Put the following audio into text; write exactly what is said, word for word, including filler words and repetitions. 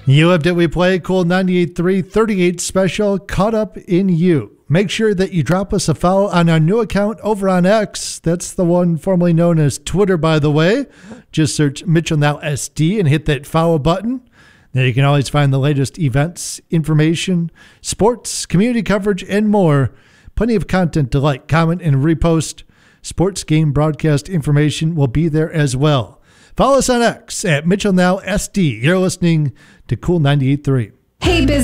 You loved it. We play Cool ninety-eight point three thirty-eight special, Caught Up in You. Make sure that you drop us a follow on our new account over on X. That's the one formerly known as Twitter, by the way. Just search Mitchell Now S D and hit that follow button. There you can always find the latest events, information, sports, community coverage, and more. Plenty of content to like, comment, and repost. Sports game broadcast information will be there as well. Follow us on X at Mitchell Now S D. You're listening to Cool ninety-eight point three. Hey, business.